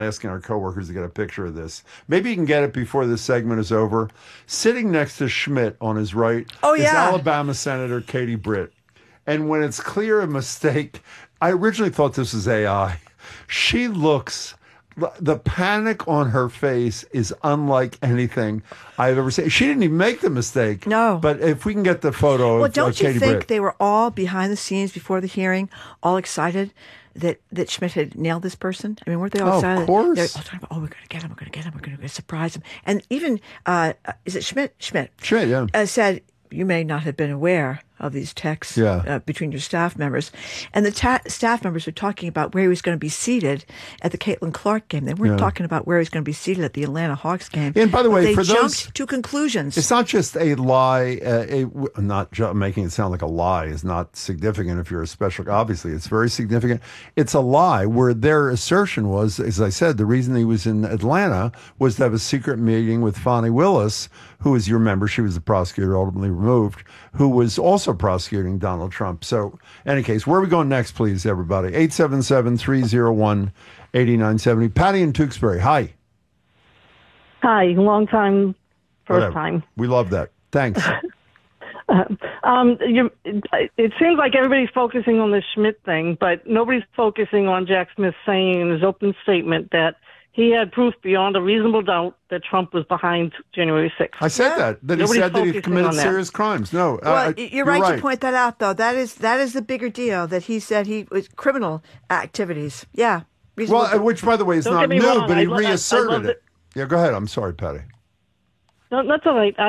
asking our coworkers to get a picture of this. Maybe you can get it before this segment is over. Sitting next to Schmidt on his right is Alabama Senator Katie Britt. And when it's clear a mistake, I originally thought this was AI. She looks, the panic on her face is unlike anything I've ever seen. She didn't even make the mistake. No. But if we can get the photo of Katie Britt. Well, don't you think they were all behind the scenes before the hearing, all excited that Schmidt had nailed this person? I mean, weren't they all excited? Of course. They're all talking about, we're going to get him, we're going to surprise him. And even, is it Schmidt? Schmidt, yeah. Said, you may not have been aware of these texts between your staff members. And the staff members were talking about where he was going to be seated at the Caitlin Clark game. They weren't talking about where he was going to be seated at the Atlanta Hawks game. And by the way, they jumped to conclusions. It's not just a lie. Making it sound like a lie is not significant if you're a special. Obviously, it's very significant. It's a lie where their assertion was, as I said, the reason he was in Atlanta was to have a secret meeting with Fani Willis, who, as you remember, she was the prosecutor ultimately removed, who was also prosecuting Donald Trump. So, in any case, where are we going next, please, everybody? 877-301-8970. Patty in Tewksbury, hi. Hi, long time, first time. We love that. Thanks. It seems like everybody's focusing on the Schmidt thing, but nobody's focusing on Jack Smith saying in his open statement that he had proof beyond a reasonable doubt that Trump was behind January 6th. I said that he said that he committed serious crimes. No, well, you're right to point that out, though. That is the bigger deal, that he said he was criminal activities. Yeah. Well, which, by the way, is not new, but he reasserted it. Yeah, go ahead. I'm sorry, Patty. No, that's all right.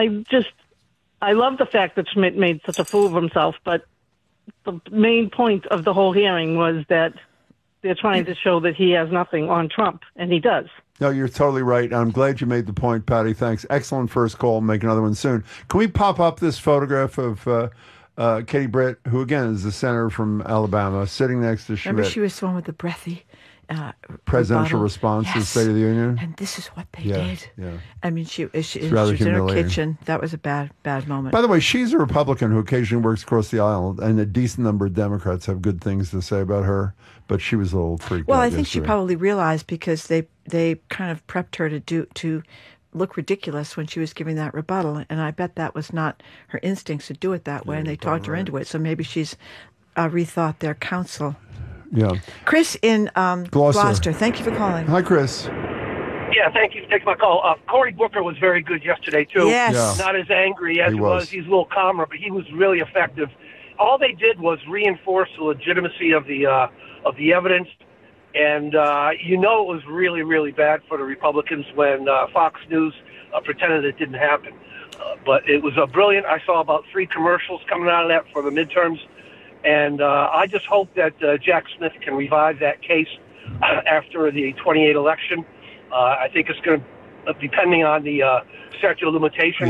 I love the fact that Schmidt made such a fool of himself, but the main point of the whole hearing was that they're trying to show that he has nothing on Trump, and he does. No, you're totally right. I'm glad you made the point, Patty. Thanks. Excellent first call. Make another one soon. Can we pop up this photograph of Katie Britt, who, again, is the senator from Alabama, sitting next to Schmidt? Remember, she was the one with the breathy presidential response to the State of the Union? And this is what they did. Yeah. I mean, she was in her kitchen. That was a bad moment. By the way, she's a Republican who occasionally works across the aisle, and a decent number of Democrats have good things to say about her, but she was a little freaked out. Well, I think she probably realized, because they kind of prepped her to look ridiculous when she was giving that rebuttal, and I bet that was not her instincts to do it that way, and they talked her into it. So maybe she's rethought their counsel. Yeah. Chris in Gloucester, thank you for calling. Hi, Chris. Yeah, thank you for taking my call. Cory Booker was very good yesterday, too. Yes. Yeah. Not as angry as he was. He's a little calmer, but he was really effective. All they did was reinforce the legitimacy of the evidence. And, it was really, really bad for the Republicans when Fox News pretended it didn't happen. But it was brilliant. I saw about 3 commercials coming out of that for the midterms. And I just hope that Jack Smith can revive that case after the 28 election. I think it's going to, depending on the statute of limitations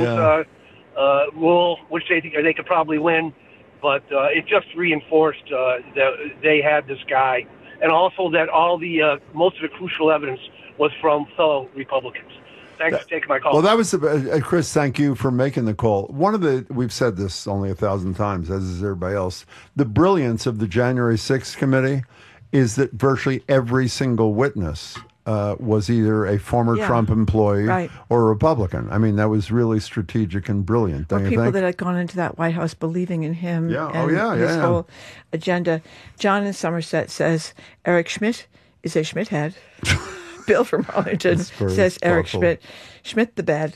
rule, which they think they could probably win. But it just reinforced that they had this guy. And also that all the most of the crucial evidence was from fellow Republicans. Thanks for taking my call. Well, that was, Chris, thank you for making the call. We've said this only 1,000 times, as is everybody else. The brilliance of the January 6th committee is that virtually every single witness was either a former Trump employee or a Republican. I mean, that was really strategic and brilliant, don't you think? Or people that had gone into that White House believing in him and his whole agenda. John in Somerset says, Eric Schmidt is a Schmidt head. Bill from Arlington says Eric Schmidt the bed.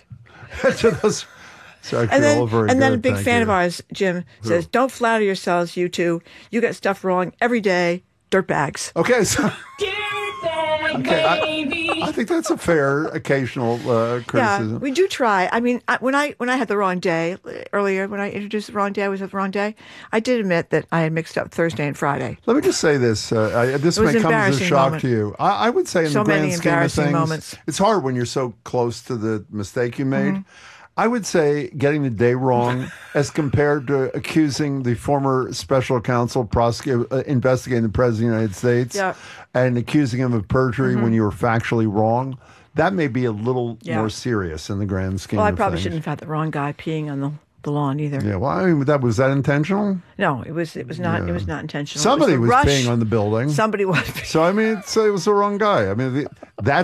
And then a big fan of ours, Jim, says, don't flatter yourselves, you two. You get stuff wrong every day. Dirtbags. Okay, so... I think that's a fair occasional criticism. Yeah, we do try. I mean, when I had the wrong day earlier, when I introduced the wrong day, I was at the wrong day. I did admit that I had mixed up Thursday and Friday. Let me just say this. This may come as a shock to you. I would say in the grand scheme of things, it's hard when you're so close to the mistake you made. Mm-hmm. I would say getting the day wrong as compared to accusing the former special counsel investigating the President of the United States and accusing him of perjury when you were factually wrong. That may be a little more serious in the grand scheme of things. Well, I probably shouldn't have had the wrong guy peeing on the the lawn either. Yeah, well, I mean, was that intentional? No, it was not. It was not intentional. Somebody was rush. peeing on the building. Somebody was. So I mean, it was the wrong guy. I mean, that